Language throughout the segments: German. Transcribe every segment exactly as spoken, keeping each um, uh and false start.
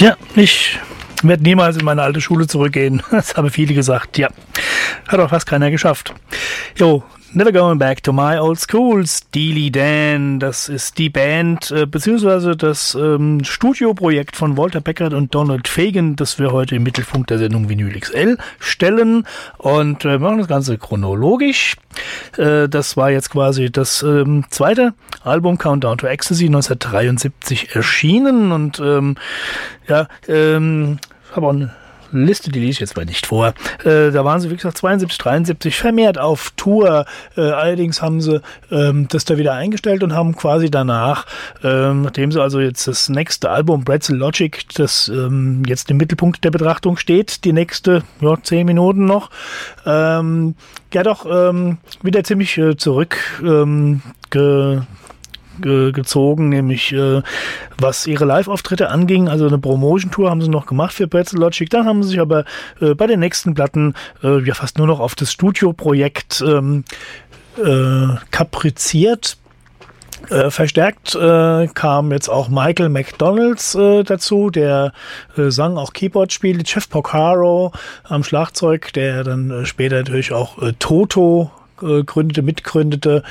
Tja, ich werde niemals in meine alte Schule zurückgehen. Das haben viele gesagt. Ja, hat auch fast keiner geschafft. Jo, Never Going Back to My Old School, Steely Dan, das ist die Band, äh, beziehungsweise das ähm, Studioprojekt von Walter Beckert und Donald Fagen, das wir heute im Mittelpunkt der Sendung Vinyl X L stellen, und äh, machen das Ganze chronologisch. Äh, das war jetzt quasi das ähm, zweite Album, Countdown to Ecstasy, neunzehnhundertdreiundsiebzig erschienen, und ähm, ja, ähm, habe auch eine Liste, die lese ich jetzt mal nicht vor. Äh, da waren sie, wie gesagt, zweiundsiebzig, dreiundsiebzig vermehrt auf Tour. Äh, allerdings haben sie ähm, das da wieder eingestellt und haben quasi danach, ähm, nachdem sie also jetzt das nächste Album, Pretzel Logic, das ähm, jetzt im Mittelpunkt der Betrachtung steht, die nächste, ja, zehn Minuten noch, ähm, ja doch ähm, wieder ziemlich äh, zurück ähm, ge gezogen, nämlich äh, was ihre Live-Auftritte anging. Also eine Promotion-Tour haben sie noch gemacht für Pretzel Logic. Dann haben sie sich aber äh, bei den nächsten Platten äh, ja fast nur noch auf das Studioprojekt ähm, äh, kapriziert. Äh, verstärkt äh, kam jetzt auch Michael McDonalds äh, dazu, der äh, sang, auch Keyboard spielte, Jeff Porcaro am Schlagzeug, der dann äh, später natürlich auch äh, Toto äh, gründete, mitgründete,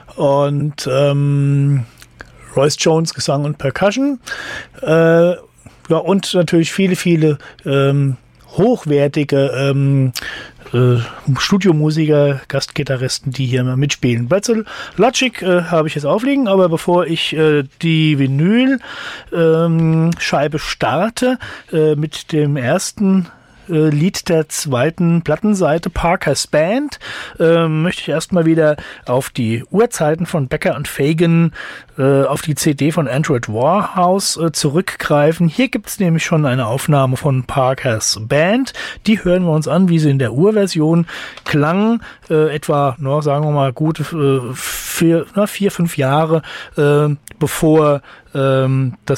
und ähm, Royce Jones Gesang und Percussion, äh, ja, und natürlich viele, viele ähm, hochwertige ähm, äh, Studiomusiker, Gastgitarristen, die hier mal mitspielen. Pretzel Logic äh, habe ich jetzt aufliegen, aber bevor ich äh, die Vinyl-Scheibe ähm, starte äh, mit dem ersten Äh, Lied der zweiten Plattenseite, Parker's Band, äh, möchte ich erstmal wieder auf die Urzeiten von Becker und Fagen, äh, auf die C D von Android Warhouse äh, zurückgreifen. Hier gibt es nämlich schon eine Aufnahme von Parker's Band. Die hören wir uns an, wie sie in der Urversion klang, äh, etwa, no, sagen wir mal, gute äh, vier, na, vier, fünf Jahre äh, bevor ähm, das